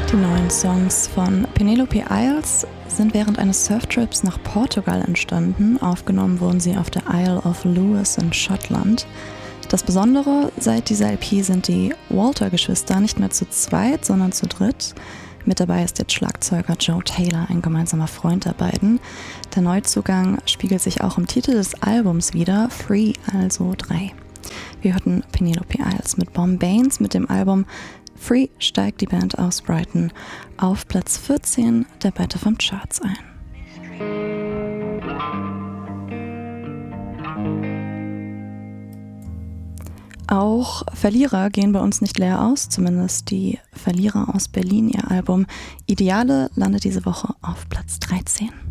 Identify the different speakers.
Speaker 1: Die neuen Songs von Penelope Isles sind während eines Surftrips nach Portugal entstanden. Aufgenommen wurden sie auf der Isle of Lewis in Schottland. Das Besondere, seit dieser LP sind die Walter-Geschwister nicht mehr zu zweit, sondern zu dritt. Mit dabei ist jetzt Schlagzeuger Joe Taylor, ein gemeinsamer Freund der beiden. Der Neuzugang spiegelt sich auch im Titel des Albums wider, Free, also 3. Wir hörten Penelope Isles mit Bombanes. Mit dem Album Free steigt die Band aus Brighton auf Platz 14 der Bette Charts ein. Auch Verlierer gehen bei uns nicht leer aus, zumindest die Verlierer aus Berlin. Ihr Album Ideale landet diese Woche auf Platz 13.